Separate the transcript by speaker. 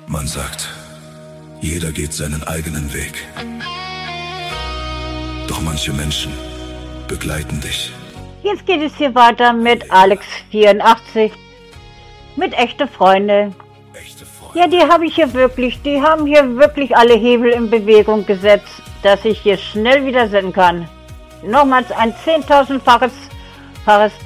Speaker 1: Man sagt, jeder geht seinen eigenen Weg. Doch manche Menschen begleiten dich.
Speaker 2: Jetzt geht es hier weiter mit Alex84. Mit echte Freunde.
Speaker 1: Echte Freunde.
Speaker 2: Ja, die haben hier wirklich alle Hebel in Bewegung gesetzt, dass ich hier schnell wieder senden kann. Nochmals ein 10.000-faches